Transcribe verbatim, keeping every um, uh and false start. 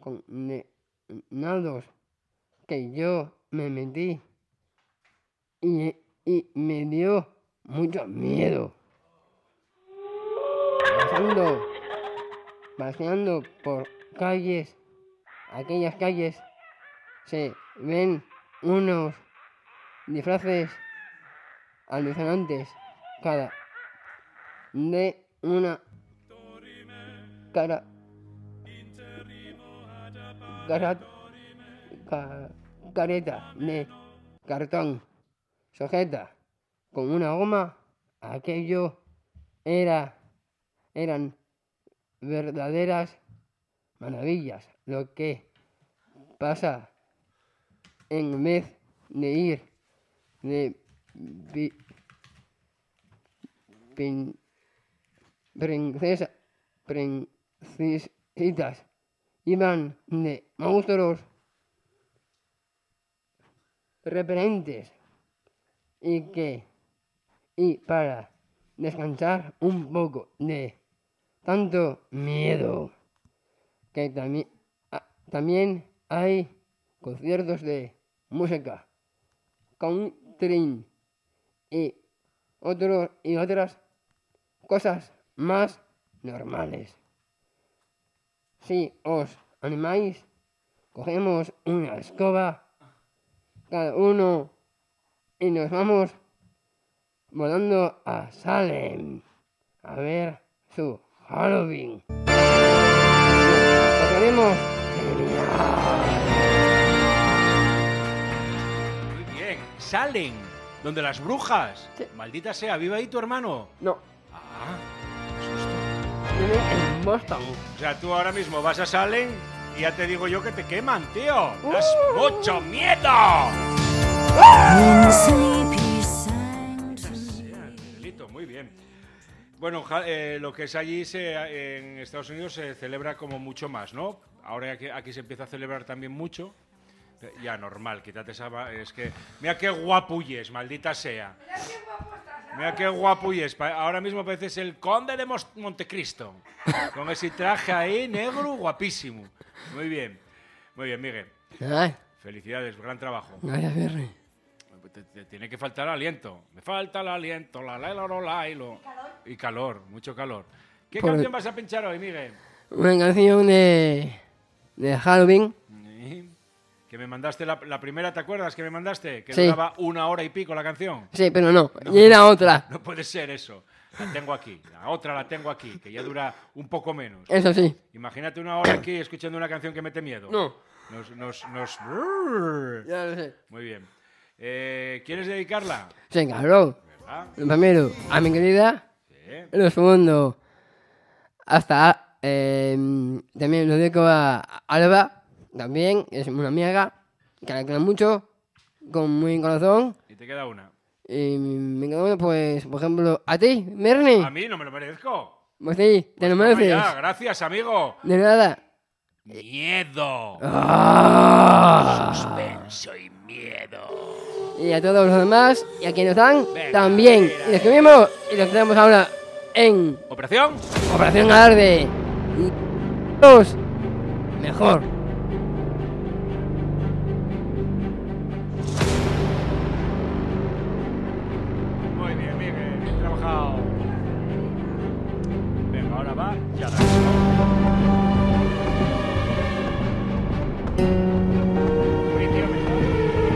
condenados que yo me metí y, y me dio mucho miedo. Pasando, paseando por calles, aquellas calles, se ven unos disfraces alucinantes, cada de una cara, cara, ca, careta de cartón sujeta con una goma. Aquello era, eran verdaderas maravillas. Lo que pasa en vez de ir de pi, pin, princesa, princesitas, iban de monstruos repelentes y que y para descansar un poco de tanto miedo que también también hay conciertos de música country y otros y otras cosas más normales. Si os animáis, cogemos una escoba cada uno y nos vamos volando a Salem a ver su Halloween. Lo queremos genial. Muy bien, Salem, donde las brujas. Sí. Maldita sea, ¿vive ahí tu hermano? No, Ah, qué susto. vive en Boston. O sea, tú ahora mismo vas a Salem y ya te digo yo que te queman, tío. ¡Das mucho miedo! Miguelito, muy bien. Bueno, ja- eh, lo que es allí se, en Estados Unidos se celebra como mucho más, ¿no? Ahora aquí, aquí se empieza a celebrar también mucho. Ya, normal, quítate esa... va- Es que... Mira qué guapulles, maldita sea. Mira qué guapulles. Pa- Ahora mismo pareces el conde de Mos- Montecristo. Con ese traje ahí, negro, guapísimo. Muy bien. Muy bien, Miguel. Ay, Felicidades, gran trabajo. gracias, Berry. Te, te tiene que faltar aliento. Me falta el aliento, la la la la la y lo... Y calor, mucho calor. ¿Qué Por- canción vas a pinchar hoy, Miguel? Una canción de, de Halloween. Sí. Que me mandaste la, la primera, ¿te acuerdas que me mandaste? Que Sí. duraba una hora y pico la canción. Sí, pero no, y era otra. No puede ser eso. La tengo aquí. La otra la tengo aquí, que ya dura un poco menos. Eso sí. Imagínate una hora aquí escuchando una canción que mete miedo. No. Nos, nos, nos... Ya lo sé. Muy bien. Eh, ¿Quieres dedicarla? Sí, claro. ¿Verdad? Lo primero, a mi querida. Sí. Lo segundo, hasta eh, también lo dedico a Alba, también, es una amiga que la quiero mucho, con muy corazón. Y te queda una. Y me quedo, pues, por ejemplo, a ti, Bernie. A mí no me lo merezco. Pues sí, te lo Toma mereces. ya, gracias, amigo. De nada. Miedo. Ah. Suspenso y miedo. Y a todos los demás, y a quienes están, Venga, también. mira. Y los que vimos, y los que tenemos ahora en ¿Operación? Operación Alarde. Los mejor.